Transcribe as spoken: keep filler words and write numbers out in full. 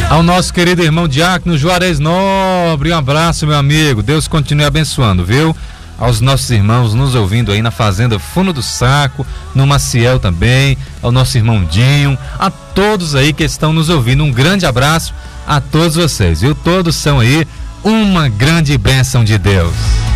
Ao nosso querido irmão Diácono Juarez Nobre, um abraço, meu amigo. Deus continue abençoando, viu? Aos nossos irmãos nos ouvindo aí na Fazenda Fundo do Saco, no Maciel também, ao nosso irmão Dinho, a todos aí que estão nos ouvindo, um grande abraço a todos vocês, viu? Todos são aí uma grande bênção de Deus.